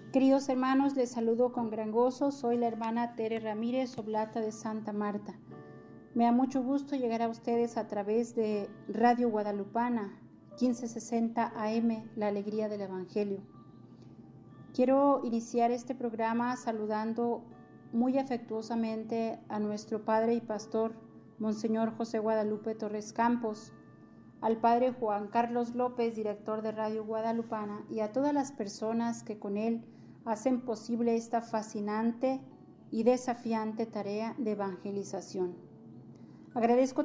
Queridos hermanos, les saludo con gran gozo. Soy la hermana Tere Ramírez, oblata de Santa Marta. Me da mucho gusto llegar a ustedes a través de Radio Guadalupana, 1560 AM, La Alegría del Evangelio. Quiero iniciar este programa saludando muy afectuosamente a nuestro Padre y Pastor, Monseñor José Guadalupe Torres Campos, al Padre Juan Carlos López, director de Radio Guadalupana, y a todas las personas que con él hacen posible esta fascinante y desafiante tarea de evangelización. Agradezco